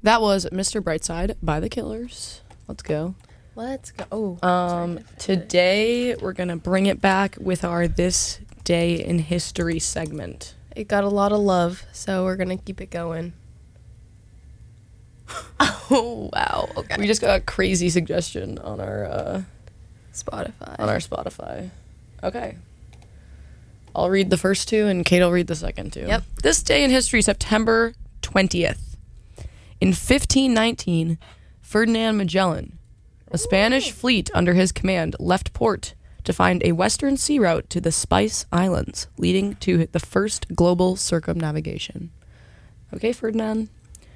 That was Mr. Brightside by The Killers. Let's go. Let's go. Oh, sorry. Today we're going to bring it back with our This Day in History segment. It got a lot of love, so we're going to keep it going. Oh, wow. Okay. We just got a crazy suggestion on our Spotify. Okay. I'll read the first two, and Kate will read the second two. Yep. This day in history, September 20th. In 1519, Ferdinand Magellan, a Spanish fleet under his command, left port to find a western sea route to the Spice Islands, leading to the first global circumnavigation. Okay, Ferdinand.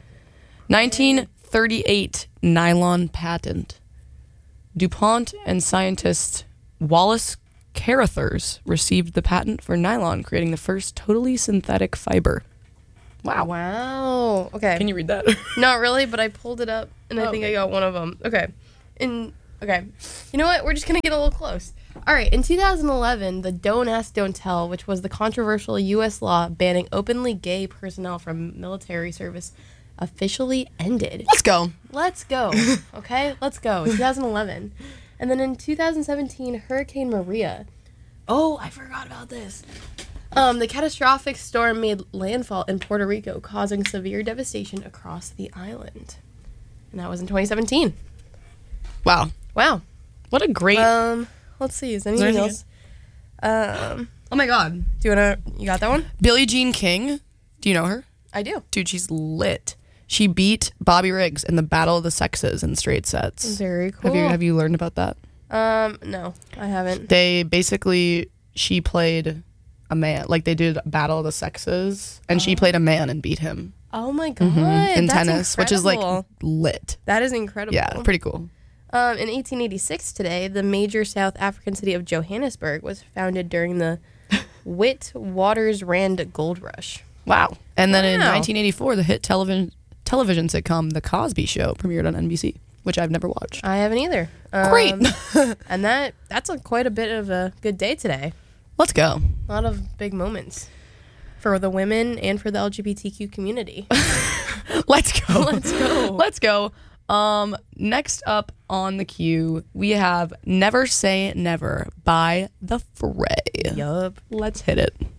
1938, nylon patent. DuPont and scientist Wallace Carruthers received the patent for nylon, creating the first totally synthetic fiber. Wow. Okay. Can you read that? Not really, but I pulled it up, and I think I got one of them. Okay. Okay. You know what? We're just going to get a little close. All right. In 2011, the Don't Ask, Don't Tell, which was the controversial U.S. law banning openly gay personnel from military service, officially ended. Let's go. Let's go. Okay? Let's go. 2011. And then in 2017, Hurricane Maria. Oh, I forgot about this. The catastrophic storm made landfall in Puerto Rico, causing severe devastation across the island. And that was in 2017. Wow. What a great... Let's see. Is there anything else? Oh my God. You got that one? Billie Jean King. Do you know her? I do. Dude, she's lit. She beat Bobby Riggs in the Battle of the Sexes in straight sets. Very cool. Have you learned about that? No, I haven't. She played a man. Like, they did Battle of the Sexes, and she played a man and beat him. Oh my God. In That's tennis, incredible. which is like lit. That is incredible. Yeah, pretty cool. In 1886 today, the major South African city of Johannesburg was founded during the Witwatersrand Gold Rush. Wow. And then in Wow. 1984, the hit television sitcom The Cosby Show premiered on NBC, which I've never watched. I haven't either. Great. And that's quite a bit of a good day today. Let's go. A lot of big moments for the women and for the LGBTQ community. Let's go. Let's go. Let's go. Next up on the queue, we have Never Say Never by The Fray. Yup. Let's hit it.